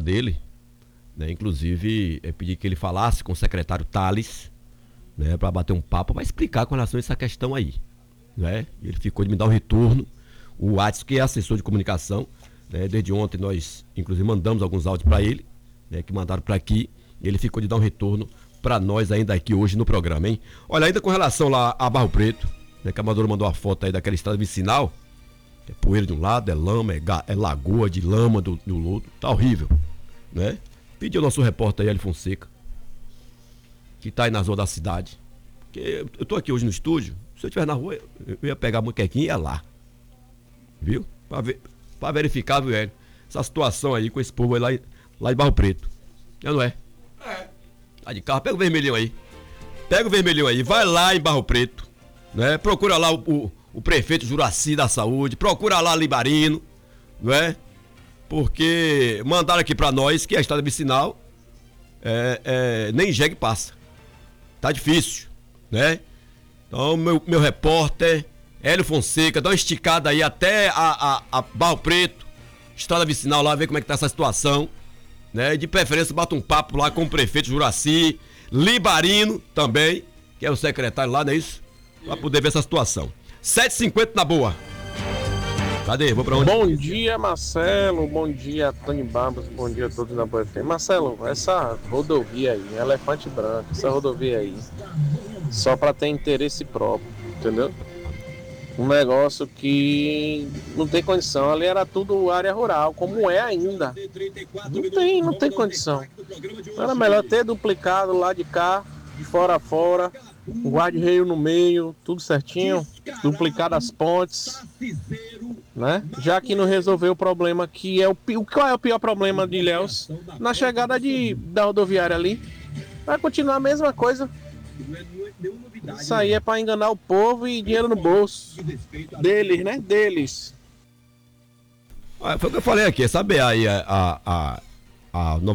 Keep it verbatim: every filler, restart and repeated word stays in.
dele, né? Inclusive, eu pedi que ele falasse com o secretário Thales, né, para bater um papo, para explicar com relação a essa questão aí, né? Ele ficou de me dar um retorno. O Watson, que é assessor de comunicação, né, desde ontem nós, inclusive, mandamos alguns áudios para ele, né, que mandaram para aqui, e ele ficou de dar um retorno para nós ainda aqui hoje no programa, hein? Olha, ainda com relação lá a Barro Preto, né, que a Amadora mandou uma foto aí daquela estrada vicinal, é poeira de um lado, é lama, é, ga, é lagoa de lama do, do lodo, tá horrível, né? Pediu ao nosso repórter aí, Hélio Fonseca, que tá aí na zona da cidade, que eu tô aqui hoje no estúdio, se eu estiver na rua, eu ia pegar a muquequinha e ia lá, viu? Pra, ver, pra verificar, viu, Hélio, essa situação aí com esse povo aí lá, lá em Barro Preto, é, não é? É. Tá de carro, pega o vermelhinho aí, pega o vermelhinho aí, vai lá em Barro Preto, né? Procura lá o, o, o prefeito Juraci da Saúde, procura lá Libarino, não é? Porque mandaram aqui pra nós que a estrada vicinal é, é, nem jegue passa. Tá difícil, né? Então, meu, meu repórter, Hélio Fonseca, dá uma esticada aí até a, a, a Barro Preto, estrada vicinal lá, ver como é que tá essa situação, né? De preferência, bata um papo lá com o prefeito Juraci, Libarino também, que é o secretário lá, não é isso? Pra poder ver essa situação. sete e cinquenta na boa. Cadê? Vou pra onde? Bom dia, Marcelo. Bom dia, Tony Barbas. Bom dia a todos na Boa F M. Marcelo, essa rodovia aí, Elefante Branco, essa rodovia aí, só pra ter interesse próprio, entendeu? Um negócio que não tem condição. Ali era tudo área rural, como é ainda. Não tem, não tem condição. Era melhor ter duplicado lá de cá, de fora a fora, um guarda-reio no meio, tudo certinho, duplicar as pontes, né? Já que não resolveu o problema que é o qual é o pior problema de Ilhéus? Na chegada de, da rodoviária ali, vai continuar a mesma coisa. Isso aí é para enganar o povo e dinheiro no bolso deles, né? Deles. Ah, foi o que eu falei aqui, sabe aí a, a, a, a nova